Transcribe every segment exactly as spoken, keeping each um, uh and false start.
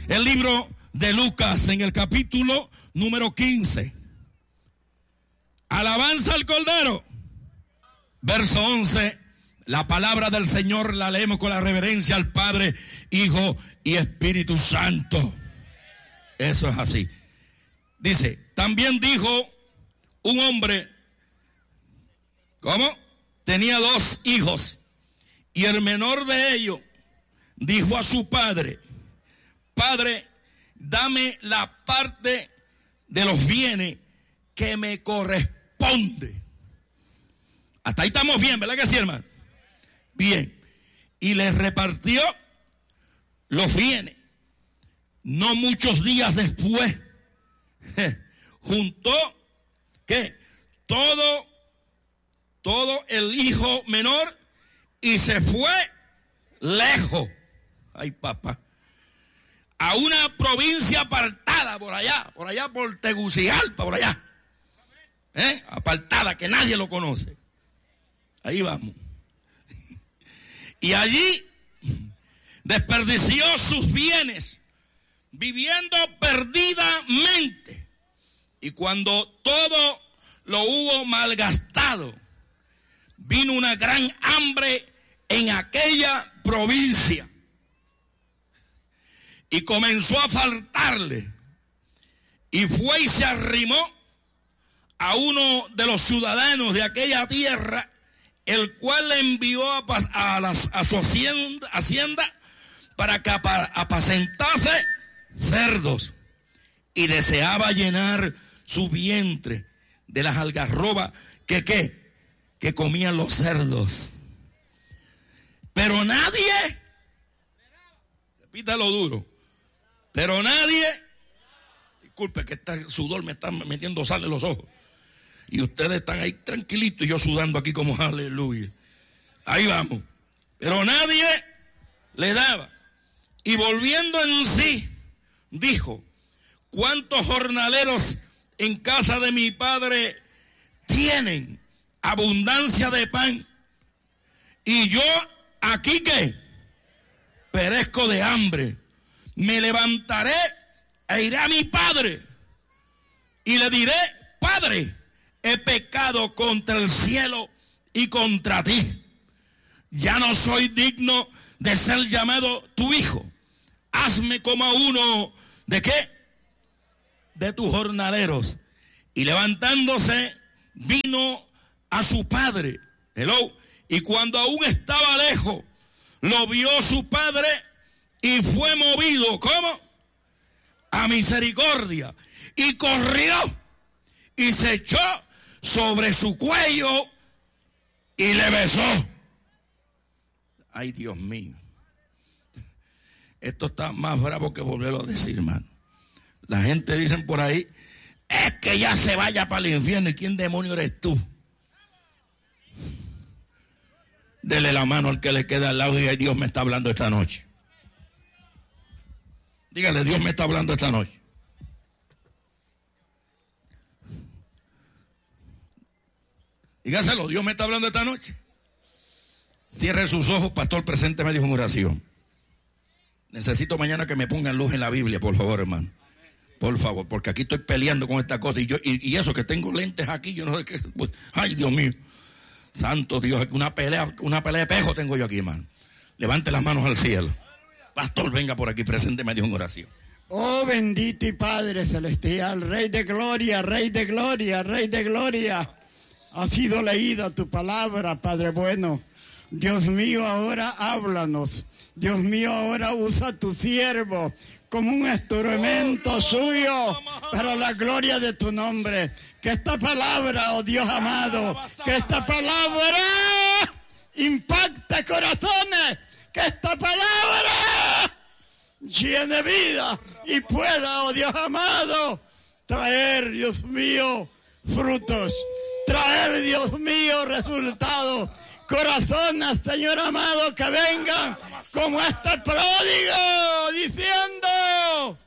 el libro de Lucas en el capítulo número quince. Alabanza al Cordero. Verso once. La palabra del Señor la leemos con la reverencia al Padre, Hijo y Espíritu Santo. Eso es así. Dice, también dijo un hombre, ¿cómo? Tenía dos hijos, y el menor de ellos dijo a su padre, Padre, dame la parte de los bienes que me corresponde. Hasta ahí estamos bien, ¿verdad que sí, hermano? Bien. Y les repartió los bienes. No muchos días después, juntó, ¿qué? Todo, todo el hijo menor y se fue lejos. Ay, papá. A una provincia apartada por allá, por allá por Tegucigalpa, por allá. ¿Eh? Apartada, que nadie lo conoce. Ahí vamos. Y allí desperdició sus bienes, viviendo perdidamente. Y cuando todo lo hubo malgastado, vino una gran hambre en aquella provincia. Y comenzó a faltarle. Y fue y se arrimó a uno de los ciudadanos de aquella tierra, el cual le envió a, a, las, a su hacienda, hacienda para que apacentase cerdos, y deseaba llenar su vientre de las algarrobas que, ¿qué? que comían los cerdos. Pero nadie, repítalo duro, pero nadie, disculpe que este sudor me está metiendo sal en los ojos. Y ustedes están ahí tranquilitos y yo sudando aquí como aleluya. Ahí vamos. Pero nadie le daba. Y volviendo en sí, dijo, ¿cuántos jornaleros en casa de mi padre tienen abundancia de pan? Y yo aquí, ¿qué? Perezco de hambre. Me levantaré e iré a mi padre y le diré, Padre, he pecado contra el cielo y contra ti. Ya no soy digno de ser llamado tu hijo. Hazme como a uno, ¿de qué? De tus jornaleros. Y levantándose, vino a su padre. Hello. Y cuando aún estaba lejos, lo vio su padre y fue movido, ¿cómo? A misericordia. Y corrió y se echó sobre su cuello y le besó. Ay, Dios mío. Esto está más bravo que volverlo a decir, hermano. La gente dice por ahí, es que ya se vaya para el infierno. ¿Y quién demonio eres tú? Dele la mano al que le queda al lado y diga, Dios me está hablando esta noche. Dígale, Dios me está hablando esta noche. Dígaselo, Dios me está hablando esta noche. Cierre sus ojos, pastor, presente me dijo en oración. Necesito mañana que me pongan luz en la Biblia, por favor, hermano. Por favor, porque aquí estoy peleando con esta cosa. Y yo y, y eso que tengo lentes aquí, yo no sé qué. Pues, ay, Dios mío. Santo Dios, una pelea, una pelea de pejo tengo yo aquí, hermano. Levante las manos al cielo. Pastor, venga por aquí, presente me dijo en oración. Oh, bendito y Padre celestial, Rey de gloria, Rey de gloria, Rey de gloria. Ha sido leída tu palabra, Padre bueno. Dios mío, ahora háblanos. Dios mío, ahora usa a tu siervo como un instrumento suyo para la gloria de tu nombre. Que esta palabra, oh Dios amado, que esta palabra impacte corazones. Que esta palabra llene vida y pueda, oh Dios amado, traer, Dios mío, frutos. Traer, Dios mío, resultados. Corazones, Señor amado, que vengan como este pródigo, diciendo,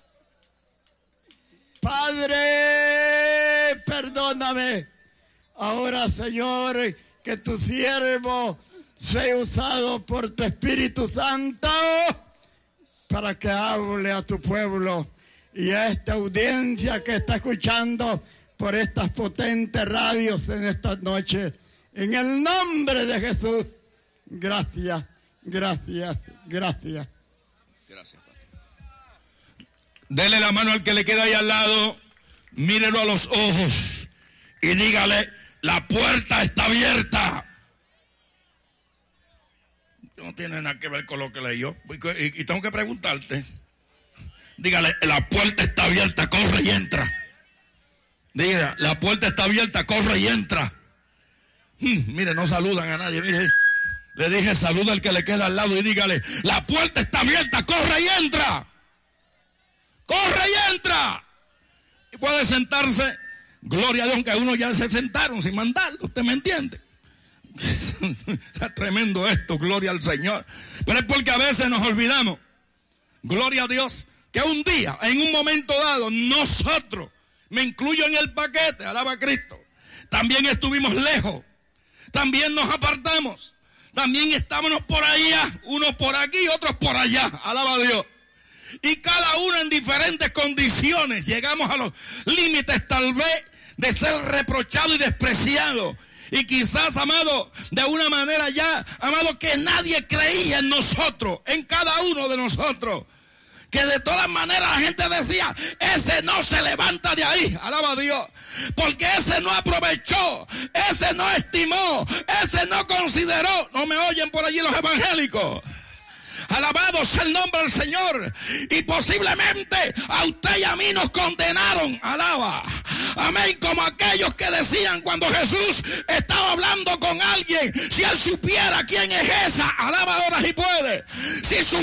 Padre, perdóname. Ahora, Señor, que tu siervo sea usado por tu Espíritu Santo para que hable a tu pueblo y a esta audiencia que está escuchando por estas potentes radios en esta noche. En el nombre de Jesús, gracias, gracias, gracias. Gracias, Padre. Dele la mano al que le queda ahí al lado, mírelo a los ojos y dígale, la puerta está abierta. No tiene nada que ver con lo que leí yo. Y, y tengo que preguntarte. Dígale, la puerta está abierta, corre y entra. Diga, la puerta está abierta, corre y entra. Hmm, mire, no saludan a nadie, mire. Le dije, saluda al que le queda al lado y dígale, la puerta está abierta, corre y entra. Corre y entra. Y puede sentarse. Gloria a Dios, que uno ya se sentaron sin mandarlo, ¿usted me entiende? Está tremendo esto, gloria al Señor. Pero es porque a veces nos olvidamos, gloria a Dios, que un día, en un momento dado, nosotros, me incluyo en el paquete, alaba a Cristo, también estuvimos lejos, también nos apartamos, también estábamos por allá, unos por aquí, otros por allá, alaba a Dios. Y cada uno en diferentes condiciones, llegamos a los límites tal vez de ser reprochado y despreciado. Y quizás, amado, de una manera ya, amado, que nadie creía en nosotros, en cada uno de nosotros. Que de todas maneras la gente decía, ese no se levanta de ahí, alaba a Dios. Porque ese no aprovechó, ese no estimó, ese no consideró. No me oyen por allí los evangélicos. Alabado sea el nombre del Señor. Y posiblemente a usted y a mí nos condenaron. Alaba. Amén. Como aquellos que decían cuando Jesús estaba hablando con alguien, si él supiera quién es esa, alaba ahora si puede. Si su